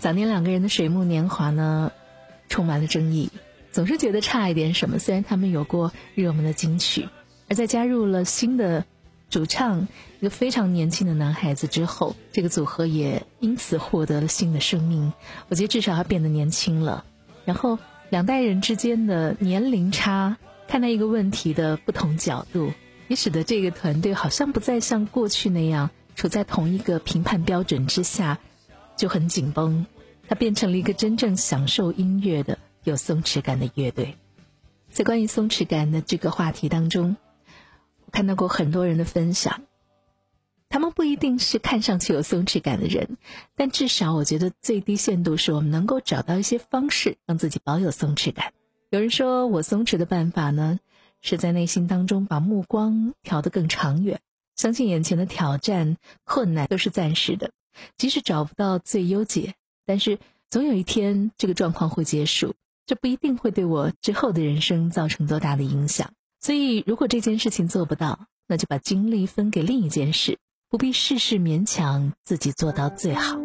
早年两个人的水木年华呢，充满了争议，总是觉得差一点什么。虽然他们有过热门的金曲，而在加入了新的主唱，一个非常年轻的男孩子之后，这个组合也因此获得了新的生命。我觉得至少他变得年轻了，然后两代人之间的年龄差，看待一个问题的不同角度，也使得这个团队好像不再像过去那样处在同一个评判标准之下就很紧绷，它变成了一个真正享受音乐的有松弛感的乐队。在关于松弛感的这个话题当中，我看到过很多人的分享，他们不一定是看上去有松弛感的人，但至少我觉得最低限度是我们能够找到一些方式让自己保有松弛感。有人说我松弛的办法呢，是在内心当中把目光调得更长远，相信眼前的挑战困难都是暂时的，即使找不到最优解，但是总有一天这个状况会结束，这不一定会对我之后的人生造成多大的影响。所以如果这件事情做不到，那就把精力分给另一件事，不必事事勉强自己做到最好。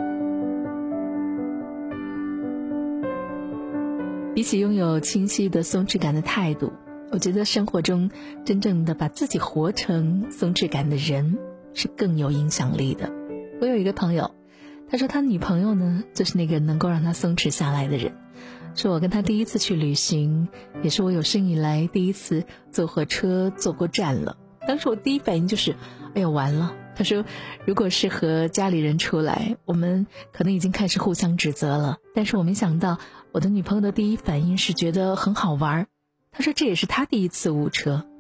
比起拥有清晰的松弛感的态度，我觉得生活中真正的把自己活成松弛感的人是更有影响力的。我有一个朋友，他说他女朋友呢，就是那个能够让他松弛下来的人。说我跟他第一次去旅行，也是我有生以来第一次坐火车坐过站了。当时我第一反应就是哎呀完了。他说如果是和家里人出来，我们可能已经开始互相指责了，但是我没想到我的女朋友的第一反应是觉得很好玩。他说这也是他第一次误车。